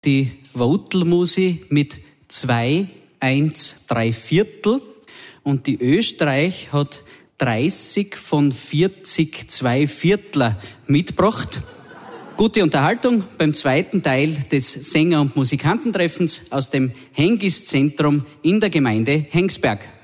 die Wautelmusi mit 2, 1, 3/4 und die Österreich hat 30 von 40 2/4 mitgebracht. Gute Unterhaltung beim zweiten Teil des Sänger- und Musikantentreffens aus dem Hengist-Zentrum in der Gemeinde Hengsberg.